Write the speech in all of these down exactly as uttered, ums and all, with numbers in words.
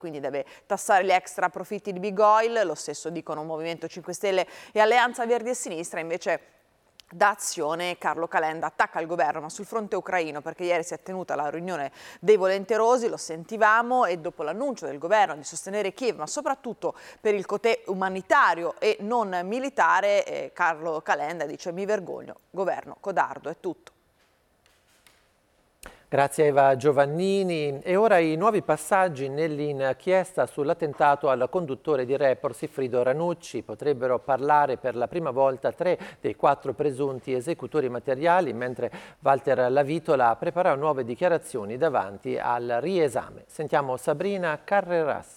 quindi deve tassare gli extra profitti di Big Oil, lo stesso dicono Movimento cinque Stelle e Alleanza Verdi e Sinistra. Invece da Azione Carlo Calenda attacca il governo, ma sul fronte ucraino, perché ieri si è tenuta la riunione dei volenterosi, lo sentivamo, e dopo l'annuncio del governo di sostenere Kiev, ma soprattutto per il côté umanitario e non militare, eh, Carlo Calenda dice: mi vergogno, governo codardo, è tutto. Grazie a Eva Giovannini. E ora i nuovi passaggi nell'inchiesta sull'attentato al conduttore di Report Sigfrido Ranucci. Potrebbero parlare per la prima volta tre dei quattro presunti esecutori materiali, mentre Walter Lavitola prepara nuove dichiarazioni davanti al riesame. Sentiamo Sabrina Carreras.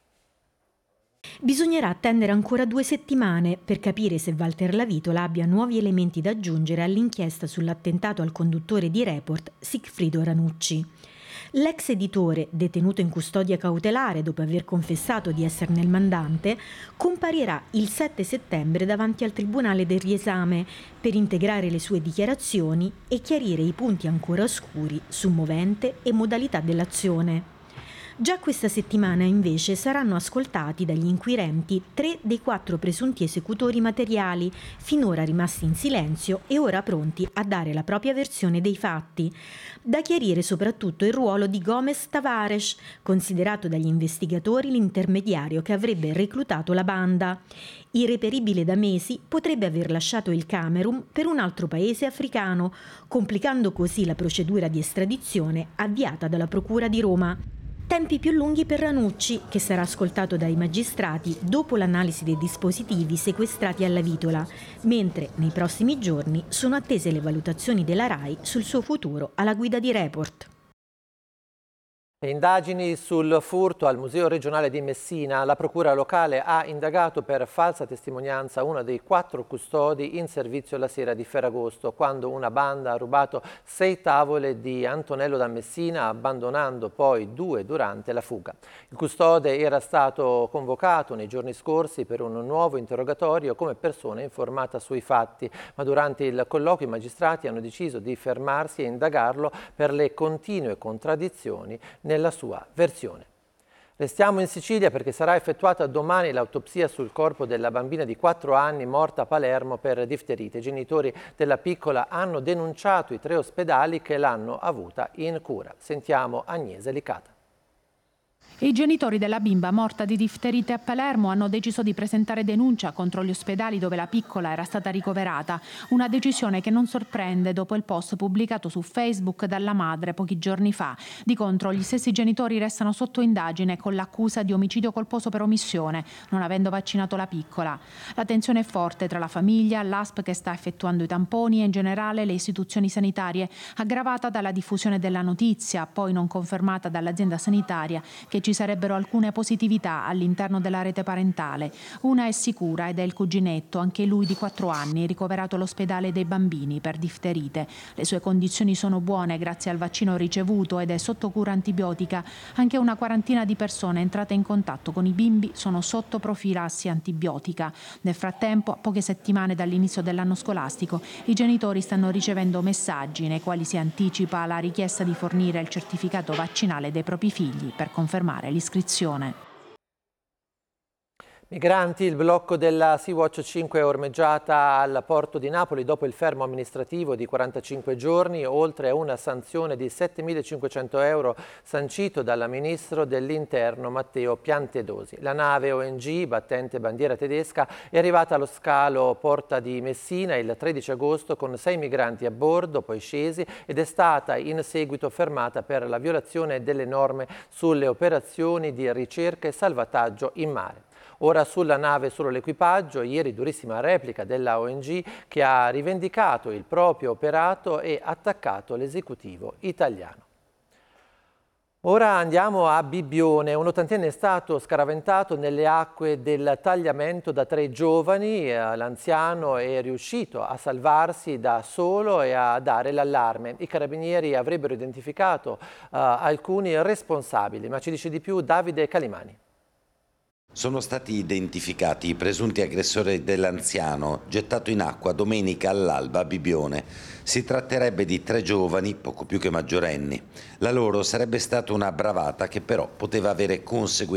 Bisognerà attendere ancora due settimane per capire se Walter Lavitola abbia nuovi elementi da aggiungere all'inchiesta sull'attentato al conduttore di Report, Sigfrido Ranucci. L'ex editore, detenuto in custodia cautelare dopo aver confessato di esserne il mandante, comparirà il sette settembre davanti al Tribunale del riesame per integrare le sue dichiarazioni e chiarire i punti ancora oscuri su movente e modalità dell'azione. Già questa settimana invece saranno ascoltati dagli inquirenti tre dei quattro presunti esecutori materiali, finora rimasti in silenzio e ora pronti a dare la propria versione dei fatti. Da chiarire soprattutto il ruolo di Gomez Tavares, considerato dagli investigatori l'intermediario che avrebbe reclutato la banda. Irreperibile da mesi, potrebbe aver lasciato il Camerun per un altro paese africano, complicando così la procedura di estradizione avviata dalla Procura di Roma. Tempi più lunghi per Ranucci, che sarà ascoltato dai magistrati dopo l'analisi dei dispositivi sequestrati alla Lavitola, mentre nei prossimi giorni sono attese le valutazioni della RAI sul suo futuro alla guida di Report. Le indagini sul furto al Museo regionale di Messina. La procura locale ha indagato per falsa testimonianza uno dei quattro custodi in servizio la sera di Ferragosto, quando una banda ha rubato sei tavole di Antonello da Messina, abbandonando poi due durante la fuga. Il custode era stato convocato nei giorni scorsi per un nuovo interrogatorio come persona informata sui fatti, ma durante il colloquio i magistrati hanno deciso di fermarsi e indagarlo per le continue contraddizioni nella sua versione. Restiamo in Sicilia perché sarà effettuata domani l'autopsia sul corpo della bambina di quattro anni morta a Palermo per difterite. I genitori della piccola hanno denunciato i tre ospedali che l'hanno avuta in cura. Sentiamo Agnese Licata. I genitori della bimba morta di difterite a Palermo hanno deciso di presentare denuncia contro gli ospedali dove la piccola era stata ricoverata, una decisione che non sorprende dopo il post pubblicato su Facebook dalla madre pochi giorni fa. Di contro, gli stessi genitori restano sotto indagine con l'accusa di omicidio colposo per omissione, non avendo vaccinato la piccola. La tensione è forte tra la famiglia, l'A S P che sta effettuando i tamponi e in generale le istituzioni sanitarie, aggravata dalla diffusione della notizia, poi non confermata dall'azienda sanitaria, che ci sarebbero alcune positività all'interno della rete parentale. Una è sicura ed è il cuginetto, anche lui di quattro anni, ricoverato all'ospedale dei bambini per difterite. Le sue condizioni sono buone grazie al vaccino ricevuto ed è sotto cura antibiotica. Anche una quarantina di persone entrate in contatto con i bimbi sono sotto profilassi antibiotica. Nel frattempo, a poche settimane dall'inizio dell'anno scolastico, i genitori stanno ricevendo messaggi nei quali si anticipa la richiesta di fornire il certificato vaccinale dei propri figli per confermare l'iscrizione. Migranti, il blocco della Sea-Watch cinque è ormeggiata al porto di Napoli dopo il fermo amministrativo di quarantacinque giorni, oltre a una sanzione di settemilacinquecento euro sancito dal ministro dell'Interno Matteo Piantedosi. La nave O N G, battente bandiera tedesca, è arrivata allo scalo Porta di Messina il tredici agosto con sei migranti a bordo, poi scesi, ed è stata in seguito fermata per la violazione delle norme sulle operazioni di ricerca e salvataggio in mare. Ora sulla nave solo l'equipaggio, ieri durissima replica della O N G che ha rivendicato il proprio operato e attaccato l'esecutivo italiano. Ora andiamo a Bibbione. Un ottantenne è stato scaraventato nelle acque del tagliamento da tre giovani. L'anziano è riuscito a salvarsi da solo e a dare l'allarme. I carabinieri avrebbero identificato uh, alcuni responsabili, ma ci dice di più Davide Calimani. Sono stati identificati i presunti aggressori dell'anziano gettato in acqua domenica all'alba a Bibbione. Si tratterebbe di tre giovani, poco più che maggiorenni. La loro sarebbe stata una bravata che però poteva avere conseguenze